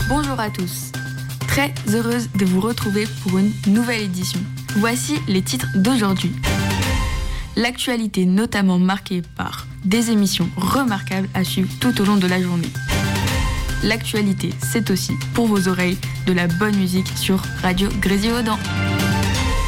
Bonjour à tous, très heureuse de vous retrouver pour une nouvelle édition. Voici les titres d'aujourd'hui. L'actualité notamment marquée par des émissions remarquables à suivre tout au long de la journée. L'actualité, c'est aussi, pour vos oreilles, de la bonne musique sur Radio Grésivaudan.